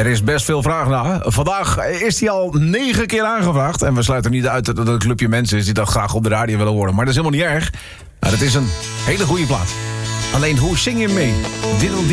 Er is best veel vraag naar. Vandaag is hij al 9 keer aangevraagd. En we sluiten niet uit dat het een clubje mensen is die dat graag op de radio willen horen. Maar dat is helemaal niet erg. Maar het is een hele goede plaat. Alleen, hoe zing je mee?